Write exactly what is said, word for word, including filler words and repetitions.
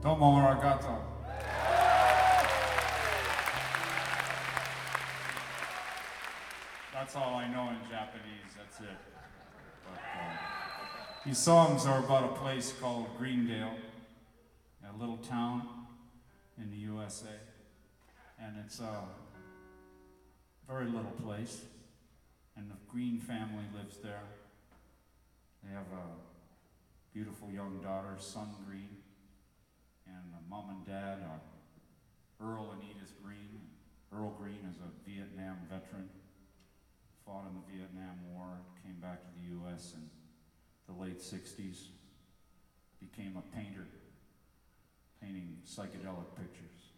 Domo arigato. That's all I know in Japanese, that's it. But, uh, these songs are about a place called Greendale, a little town in the U S A. And it's a very little place. And the Green family lives there. They have a beautiful young daughter, Sun Green, and mom and dad are Earl and Edith Green. Earl Green is a Vietnam veteran, fought in the Vietnam War, came back to the U S in the late sixties, became a painter, painting psychedelic pictures.